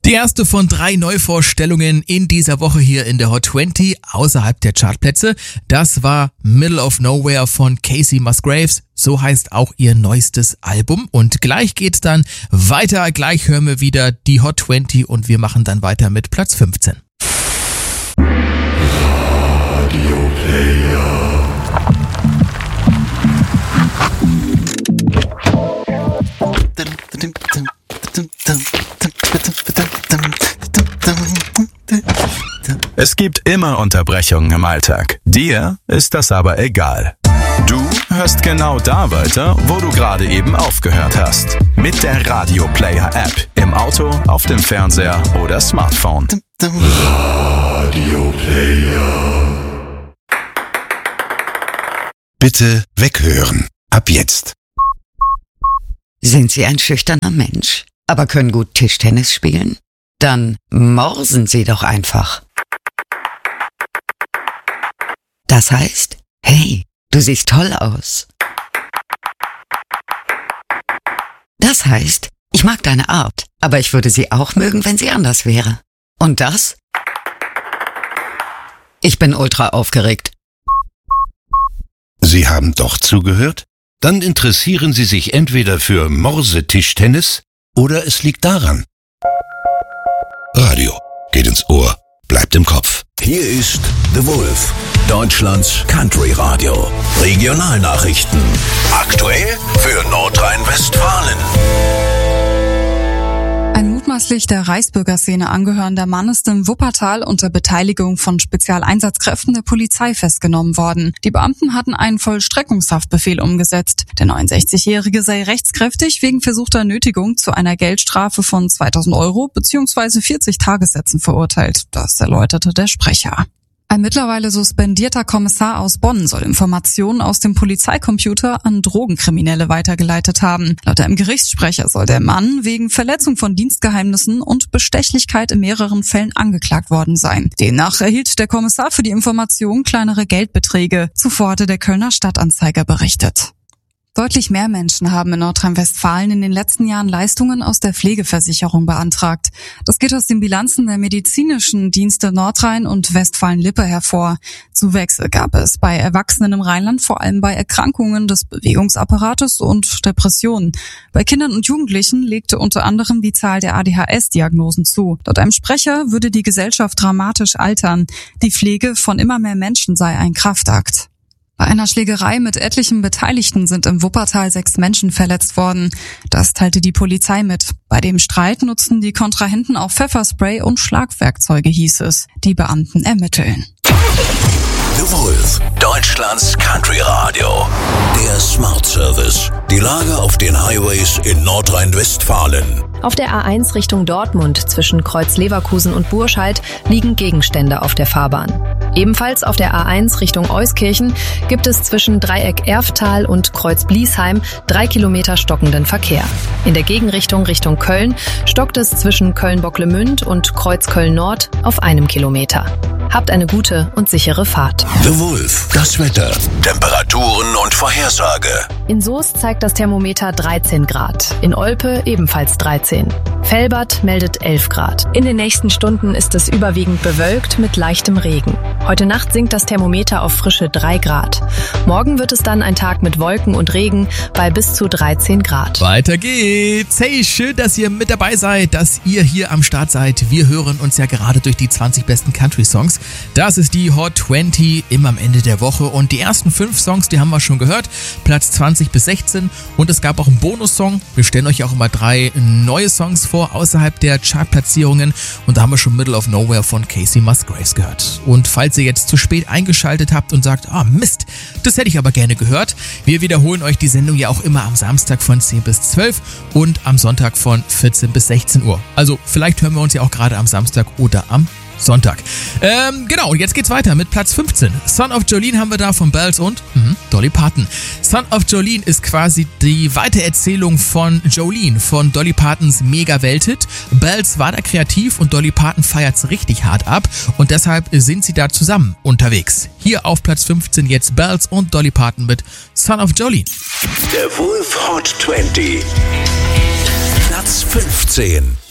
Die erste von 3 Neuvorstellungen in dieser Woche hier in der Hot 20 außerhalb der Chartplätze. Das war Middle of Nowhere von Kacey Musgraves. So heißt auch ihr neuestes Album. Und gleich geht's dann weiter. Gleich hören wir wieder die Hot 20 und wir machen dann weiter mit Platz 15. Radio Player. Es gibt immer Unterbrechungen im Alltag. Dir ist das aber egal. Du hörst genau da weiter, wo du gerade eben aufgehört hast. Mit der Radio Player App. Im Auto, auf dem Fernseher oder Smartphone. Radio Player. Bitte weghören. Ab jetzt. Sind Sie ein schüchterner Mensch, aber können gut Tischtennis spielen? Dann morsen Sie doch einfach. Das heißt, hey, du siehst toll aus. Das heißt, ich mag deine Art, aber ich würde sie auch mögen, wenn sie anders wäre. Und das? Ich bin ultra aufgeregt. Sie haben doch zugehört? Dann interessieren Sie sich entweder für Morsetischtennis oder es liegt daran. Radio geht ins Ohr, bleibt im Kopf. Hier ist The Wolf, Deutschlands Country Radio. Regionalnachrichten. Aktuell für Nordrhein-Westfalen. Ein mutmaßlich der Reichsbürgerszene angehörender Mann ist in Wuppertal unter Beteiligung von Spezialeinsatzkräften der Polizei festgenommen worden. Die Beamten hatten einen Vollstreckungshaftbefehl umgesetzt. Der 69-Jährige sei rechtskräftig wegen versuchter Nötigung zu einer Geldstrafe von 2.000 € bzw. 40 Tagessätzen verurteilt. Das erläuterte der Sprecher. Ein mittlerweile suspendierter Kommissar aus Bonn soll Informationen aus dem Polizeicomputer an Drogenkriminelle weitergeleitet haben. Laut einem Gerichtssprecher soll der Mann wegen Verletzung von Dienstgeheimnissen und Bestechlichkeit in mehreren Fällen angeklagt worden sein. Demnach erhielt der Kommissar für die Information kleinere Geldbeträge. Zuvor hatte der Kölner Stadtanzeiger berichtet. Deutlich mehr Menschen haben in Nordrhein-Westfalen in den letzten Jahren Leistungen aus der Pflegeversicherung beantragt. Das geht aus den Bilanzen der medizinischen Dienste Nordrhein und Westfalen-Lippe hervor. Zuwächse gab es bei Erwachsenen im Rheinland vor allem bei Erkrankungen des Bewegungsapparates und Depressionen. Bei Kindern und Jugendlichen legte unter anderem die Zahl der ADHS-Diagnosen zu. Laut einem Sprecher würde die Gesellschaft dramatisch altern. Die Pflege von immer mehr Menschen sei ein Kraftakt. Bei einer Schlägerei mit etlichen Beteiligten sind im Wuppertal 6 Menschen verletzt worden. Das teilte die Polizei mit. Bei dem Streit nutzten die Kontrahenten auch Pfefferspray und Schlagwerkzeuge, hieß es. Die Beamten ermitteln. The Wolf, Deutschlands Country Radio. Der Smart Service. Die Lage auf den Highways in Nordrhein-Westfalen. Auf der A1 Richtung Dortmund zwischen Kreuz Leverkusen und Burscheid liegen Gegenstände auf der Fahrbahn. Ebenfalls auf der A1 Richtung Euskirchen gibt es zwischen Dreieck Erftal und Kreuz Bliesheim 3 Kilometer stockenden Verkehr. In der Gegenrichtung Richtung Köln stockt es zwischen Köln-Bocklemünd und Kreuz Köln-Nord auf 1 Kilometer. Habt eine gute und sichere Fahrt. The Wolf, das Wetter, Temperaturen und Vorhersage. In Soest zeigt das Thermometer 13 Grad, in Olpe ebenfalls 13. Velbert meldet 11 Grad. In den nächsten Stunden ist es überwiegend bewölkt mit leichtem Regen. Heute Nacht sinkt das Thermometer auf frische 3 Grad. Morgen wird es dann ein Tag mit Wolken und Regen bei bis zu 13 Grad. Weiter geht's. Hey, schön, dass ihr mit dabei seid, dass ihr hier am Start seid. Wir hören uns ja gerade durch die 20 besten Country-Songs. Das ist die Hot 20 immer am Ende der Woche. Und die ersten 5 Songs, die haben wir schon gehört. Platz 20 bis 16. Und es gab auch einen Bonussong. Wir stellen euch auch immer 3 neue Songs vor, außerhalb der Chartplatzierungen. Und da haben wir schon Middle of Nowhere von Kacey Musgraves gehört. Und falls ihr jetzt zu spät eingeschaltet habt und sagt, Mist, das hätte ich aber gerne gehört. Wir wiederholen euch die Sendung ja auch immer am Samstag von 10 bis 12 und am Sonntag von 14 bis 16 Uhr. Also vielleicht hören wir uns ja auch gerade am Samstag oder am Sonntag. Genau, und jetzt geht's weiter mit Platz 15. Son of Jolene haben wir da von Bells und Dolly Parton. Son of Jolene ist quasi die Weitererzählung von Jolene, von Dolly Partons Mega-Welthit. Bells war da kreativ und Dolly Parton feiert's richtig hart ab und deshalb sind sie da zusammen unterwegs. Hier auf Platz 15 jetzt Bells und Dolly Parton mit Son of Jolene. Der Wolf Hot 20. Platz 15.